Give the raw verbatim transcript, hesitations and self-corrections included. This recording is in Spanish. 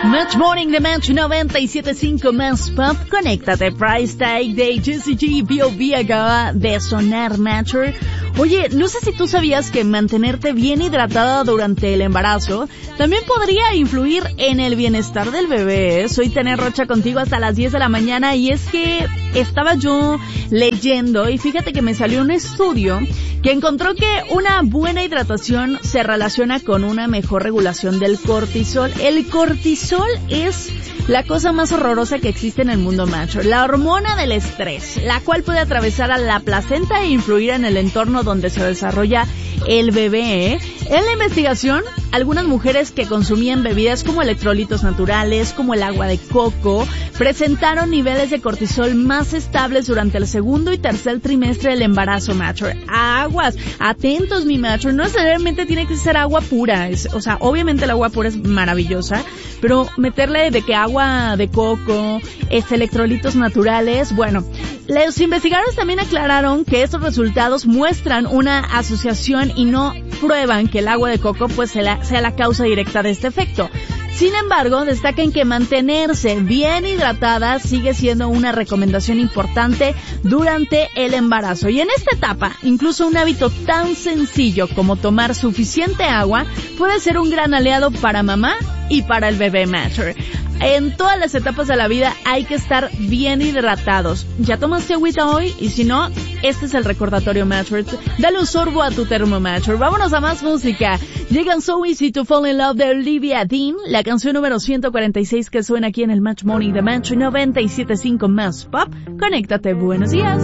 Match Morning de Match noventa y siete punto cinco más Pop. Conéctate. Price Tag de Jessie G. B O B acaba de sonar, Matcher. Oye, no sé si tú sabías que mantenerte bien hidratada durante el embarazo también podría influir en el bienestar del bebé. Soy Tene Rocha contigo hasta las diez de la mañana y es que estaba yo leyendo y fíjate que me salió un estudio que encontró que una buena hidratación se relaciona con una mejor regulación del cortisol. El cortisol es la cosa más horrorosa que existe en el mundo, macho. La hormona del estrés, la cual puede atravesar a la placenta e influir en el entorno donde se desarrolla el bebé. ¿eh? En la investigación, algunas mujeres que consumían bebidas como electrolitos naturales, como el agua de coco, presentaron niveles de cortisol más estables durante el segundo y tercer trimestre del embarazo, macho. Aguas, atentos, mi macho. No necesariamente tiene que ser agua pura. Es, o sea, obviamente el agua pura es maravillosa, pero meterle de que agua de coco, este, electrolitos naturales, bueno, los investigadores también aclararon que estos resultados muestran una asociación y no prueban que el agua de coco pues sea la, sea la causa directa de este efecto. Sin embargo, destacan que mantenerse bien hidratada sigue siendo una recomendación importante durante el embarazo. Y en esta etapa, incluso un hábito tan sencillo como tomar suficiente agua puede ser un gran aliado para mamá y para el bebé, Matcher. En todas las etapas de la vida hay que estar bien hidratados. ¿Ya tomaste agüita hoy? Y si no, este es el recordatorio, Matcher. Dale un sorbo a tu termo, Matcher. Vámonos a más música. Llegan So Easy to Fall in Love de Olivia Dean, la canción número ciento cuarenta y seis que suena aquí en el Match Morning de Match noventa y siete punto cinco más Pop. Conéctate, buenos días.